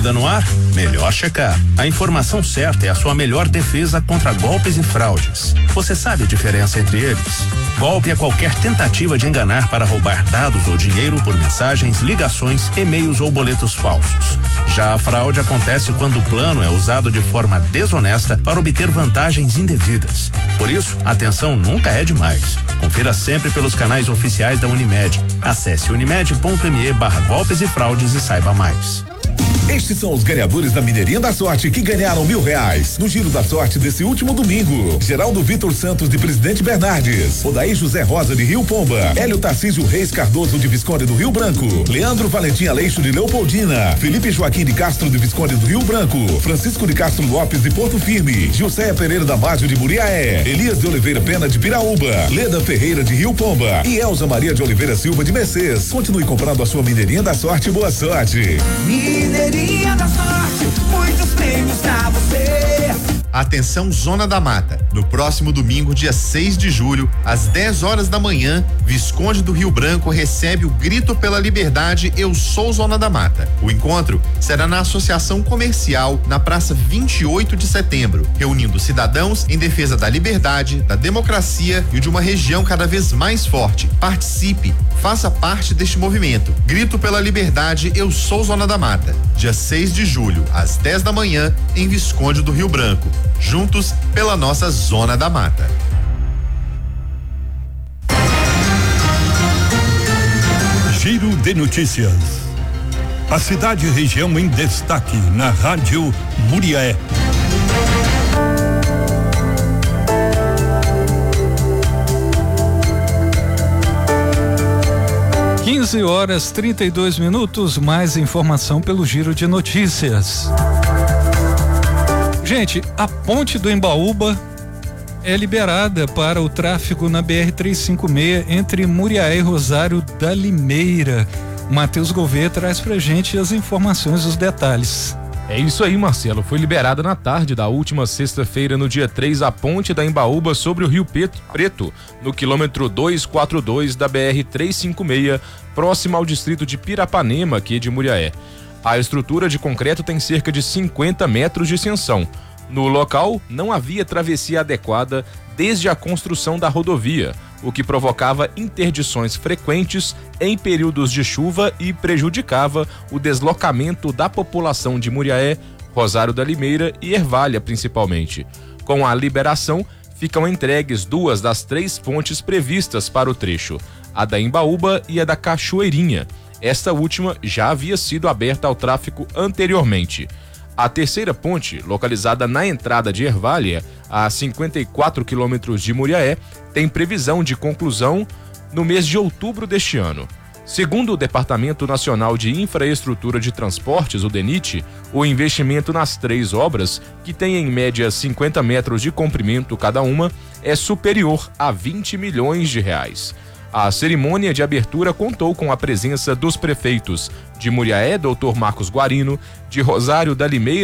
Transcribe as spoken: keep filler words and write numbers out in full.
Dúvida no ar? Melhor checar. A informação certa é a sua melhor defesa contra golpes e fraudes. Você sabe a diferença entre eles? Golpe é qualquer tentativa de enganar para roubar dados ou dinheiro por mensagens, ligações, e-mails ou boletos falsos. Já a fraude acontece quando o plano é usado de forma desonesta para obter vantagens indevidas. Por isso, atenção nunca é demais. Confira sempre pelos canais oficiais da Unimed. Acesse unimed.me barra golpes e fraudes e saiba mais. Estes são os ganhadores da Mineirinha da Sorte que ganharam mil reais no Giro da Sorte desse último domingo. Geraldo Vitor Santos de Presidente Bernardes, Odaí José Rosa de Rio Pomba, Hélio Tarcísio Reis Cardoso de Visconde do Rio Branco, Leandro Valentim Aleixo de Leopoldina, Felipe Joaquim de Castro de Visconde do Rio Branco, Francisco de Castro Lopes de Porto Firme, Gilceia Pereira Damasio de Muriaé, Elias de Oliveira Pena de Piraúba, Leda Ferreira de Rio Pomba e Elza Maria de Oliveira Silva de Mercês. Continue comprando a sua Mineirinha da Sorte. Boa sorte. Mineirinha da Sorte, muitos prêmios pra você. Atenção Zona da Mata, no próximo domingo, dia seis de julho, às dez horas da manhã, Visconde do Rio Branco recebe o Grito pela Liberdade Eu Sou Zona da Mata. O encontro será na Associação Comercial, na Praça vinte e oito de setembro, reunindo cidadãos em defesa da liberdade, da democracia e de uma região cada vez mais forte. Participe, faça parte deste movimento. Grito pela Liberdade Eu Sou Zona da Mata, dia seis de julho, às dez da manhã, em Visconde do Rio Branco. Juntos pela nossa Zona da Mata. Giro de notícias. A cidade e região em destaque na Rádio Muriaé. quinze horas trinta e dois minutos, mais informação pelo Giro de Notícias. Gente, a ponte do Embaúba é liberada para o tráfego na B R trezentos e cinquenta e seis entre Muriaé e Rosário da Limeira. Matheus Gouveia traz pra gente as informações, os detalhes. É isso aí, Marcelo. Foi liberada na tarde da última sexta-feira, no dia três, a ponte da Embaúba sobre o Rio Preto, no quilômetro duzentos e quarenta e dois da B R trezentos e cinquenta e seis, próximo ao distrito de Pirapanema, aqui de Muriaé. A estrutura de concreto tem cerca de cinquenta metros de extensão. No local, não havia travessia adequada desde a construção da rodovia, o que provocava interdições frequentes em períodos de chuva e prejudicava o deslocamento da população de Muriaé, Rosário da Limeira e Ervália, principalmente. Com a liberação, ficam entregues duas das três pontes previstas para o trecho, a da Embaúba e a da Cachoeirinha. Esta última já havia sido aberta ao tráfego anteriormente. A terceira ponte, localizada na entrada de Ervália, a cinquenta e quatro quilômetros de Muriaé, tem previsão de conclusão no mês de outubro deste ano. Segundo o Departamento Nacional de Infraestrutura de Transportes, o DENIT, o investimento nas três obras, que tem em média cinquenta metros de comprimento cada uma, é superior a vinte milhões de reais. A cerimônia de abertura contou com a presença dos prefeitos de Muriaé, doutor Marcos Guarino, de Rosário da Limeira,